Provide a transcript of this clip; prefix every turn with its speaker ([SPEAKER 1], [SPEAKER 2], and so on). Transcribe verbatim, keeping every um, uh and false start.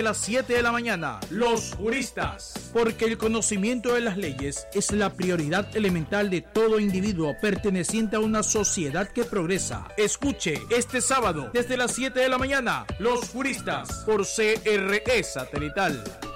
[SPEAKER 1] A las siete de la mañana, los juristas, porque el conocimiento de las leyes es la prioridad elemental de todo individuo perteneciente a una sociedad que progresa. Escuche este sábado desde las siete de la mañana, los juristas, por C R E Satelital.